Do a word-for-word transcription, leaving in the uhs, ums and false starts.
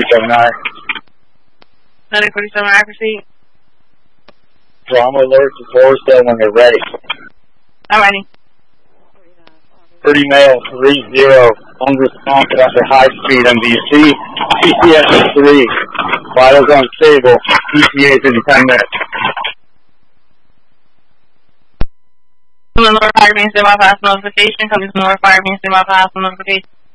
forty-seven I. nine forty-seven accuracy. Drama alert to Forrestal when you're ready. I'm ready. thirty male, three zero, unresponsive after high speed M D C, P C S is three, vitals unstable, E T A is in ten minutes. Lower fire being semi-fast notification, comes lower fire being semi-fast notification.